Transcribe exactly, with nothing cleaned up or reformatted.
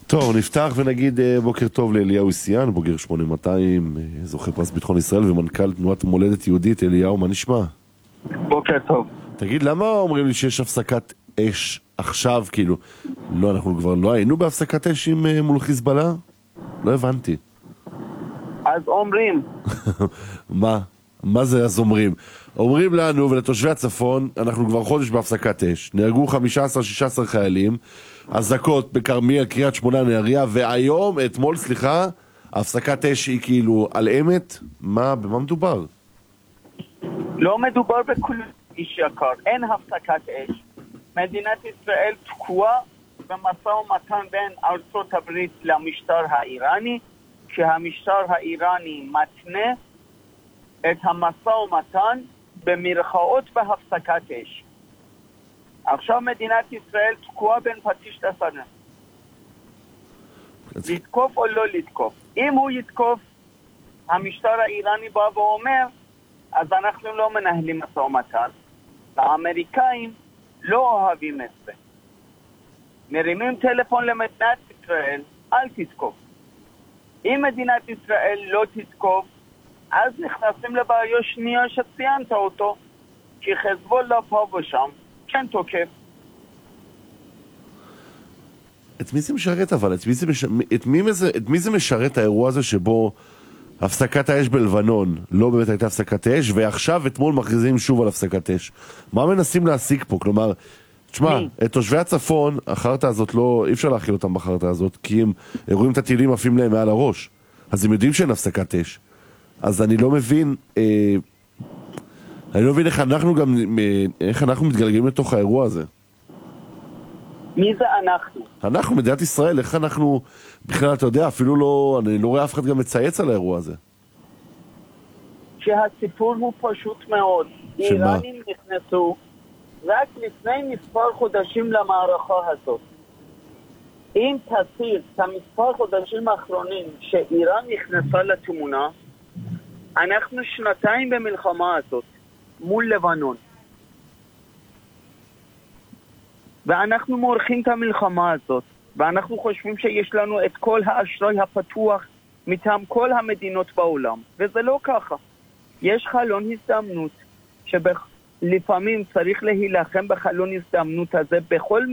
טוב, נפתח ונגיד בוקר טוב לאליהו איסיאן, בוגר שמונה מאתיים, זוכה פרס ביטחון ישראל ומנכ"ל תנועת מולדת יהודית. אליהו, מה נשמע? בוקר טוב. תגיד, למה אומרים לי שיש הפסקת אש עכשיו, כאילו? לא, אנחנו כבר לא היינו בהפסקת אש עם מול חיזבאללה? לא הבנתי. אז אומרים. מה? מה זה אז אומרים? אומרים לנו ולתושבי הצפון, אנחנו כבר חודש בהפסקת אש. נהרגו חמישה עשר שישה עשר חיילים, אזעקות בכרמיאל, קריית שמונה, נהריה, והיום, אתמול, סליחה, הפסקת אש היא כאילו על אמת? מה, במה מדובר? לא מדובר בכול איש יקר, אין הפסקת אש. מדינת ישראל תקועה במשא ומתן בין ארצות הברית למשטר האיראני, שהמשטר האיראני מתנה את המשא ומתן במרכאות בהפסקת אש. עכשיו מדינת ישראל תקועה בין פטיש לסדן. לתקוף או לא לתקוף. אם הוא יתקוף, המשטר האיראני בא ואומר, אז אנחנו לא מנהלים משא ומתן. האמריקאים לא אוהבים את זה. מרימים טלפון למדינת ישראל, אל תתקוף. אם מדינת ישראל לא תתקוף, אז נכנסים לבעיה שנייה שציינת אותו, כי חיזבאללה פה ושם כן תוקף. את מי זה משרת אבל? את מי זה, מש... את מי זה... את מי זה משרת האירוע הזה שבו הפסקת האש בלבנון לא באמת הייתה הפסקת האש, ועכשיו אתמול מכריזים שוב על הפסקת אש? מה מנסים להשיג פה? כלומר, תשמע, את תושבי הצפון, החרטה הזאת לא, אי אפשר להכיל אותם בחרטה הזאת, כי הם רואים את הטילים עפים להם מעל הראש, אז הם יודעים שאין הפסקת אש. אז אני לא מבין, אה, אני לא מבין איך אנחנו גם, איך אנחנו מתגלגלים לתוך האירוע הזה. מי זה אנחנו? אנחנו, מדינת ישראל, איך אנחנו, בכלל אתה יודע, אפילו לא, אני לא רואה אף אחד גם מצייץ על האירוע הזה. שהסיפור הוא פשוט מאוד. איראנים נכנסו רק לפני מספר חודשים למערכה הזאת. אם תסיר את המספר חודשים האחרונים שאיראן נכנסה לתמונה, אנחנו שנתיים במלחמה הזאת מול לבנון. ואנחנו מורחים את המלחמה הזאת, ואנחנו חושבים שיש לנו את כל האשראי הפתוח מטעם כל המדינות בעולם, וזה לא ככה. יש חלון הזדמנות, שלפעמים צריך להילחם בחלון הזדמנות הזה בכל